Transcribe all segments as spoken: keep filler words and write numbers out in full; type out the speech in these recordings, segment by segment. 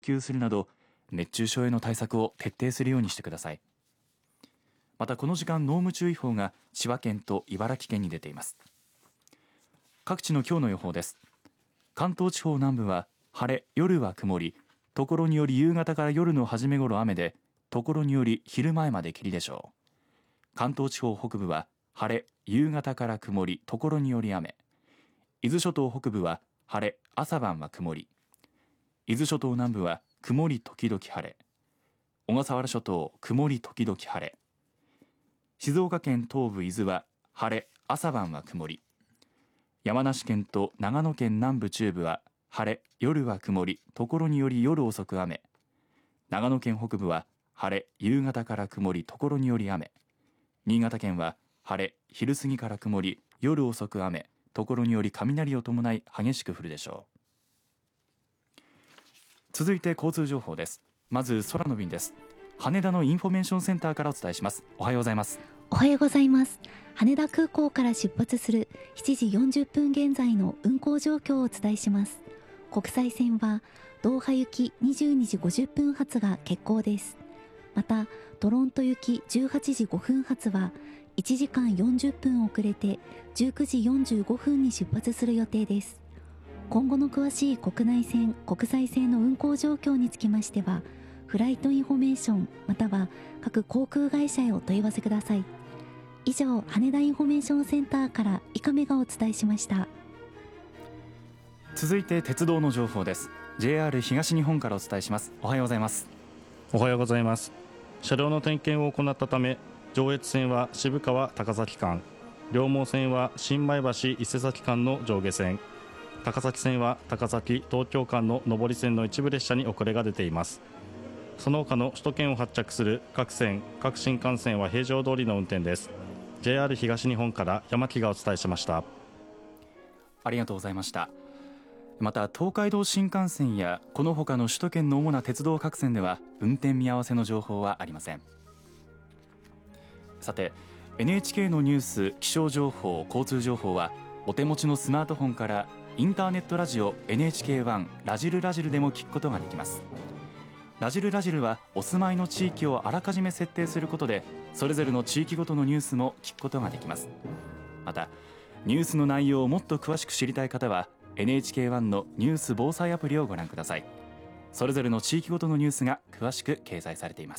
給するなど熱中症への対策を徹底するようにしてください。またこの時間濃霧注意報が千葉県と茨城県に出ています。各地の今日の予報です。関東地方南部は晴れ、夜は曇り、ところにより夕方から夜の初め頃雨で、ところにより昼前まで霧でしょう。関東地方北部は晴れ、夕方から曇り、ところにより雨。伊豆諸島北部は晴れ、朝晩は曇り。伊豆諸島南部は曇り時々晴れ。小笠原諸島曇り時々晴れ。静岡県東部伊豆は晴れ、朝晩は曇り。山梨県と長野県南部中部は晴れ、夜は曇り、ところにより夜遅く雨。長野県北部は晴れ、夕方から曇り、ところにより雨。新潟県は晴れ、昼過ぎから曇り、夜遅く雨、ところにより雷を伴い激しく降るでしょう。続いて交通情報です。まず空の便です。羽田のインフォメーションセンターからお伝えします。おはようございます。 おはようございます。羽田空港から出発するしちじよんじゅっぷん現在の運航状況をお伝えします。国際線はドーハ行きにじゅうにじごじゅっぷん発が欠航です。またトロント行きじゅうはちじごふん発はいちじかんよんじゅっぷん遅れてじゅうくじよんじゅうごふんに出発する予定です。今後の詳しい国内線国際線の運航状況につきましてはフライトインフォメーションまたは各航空会社へお問い合わせください。以上、羽田インフォメーションセンターから伊亀がお伝えしました。 続いて鉄道の情報です。 ジェイアール 東日本からお伝えします。おはようございます。 おはようございます。車両の点検を行ったため上越線は渋川高崎間、両毛線は新米橋伊勢崎間の上下線、高崎線は高崎東京間の上り線の一部列車に遅れが出ています。その他の首都圏を発着する各線各新幹線は平常通りの運転です。 ジェイアール 東日本から山木がお伝えしました。 ありがとうございました。また東海道新幹線やこの他の首都圏の主な鉄道各線では運転見合わせの情報はありません。さて エヌエイチケー のニュース、気象情報、交通情報はお手持ちのスマートフォンからインターネットラジオ エヌエイチケーワン ラジルラジルでも聞くことができます。ラジルラジルはお住まいの地域をあらかじめ設定することでそれぞれの地域ごとのニュースも聞くことができます。またニュースの内容をもっと詳しく知りたい方は エヌエイチケーワン のニュース防災アプリをご覧ください。それぞれの地域ごとのニュースが詳しく掲載されています。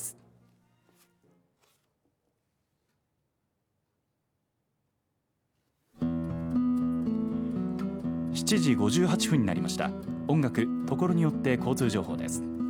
しちじごじゅうはっぷんになりました。音楽、ところによって交通情報です。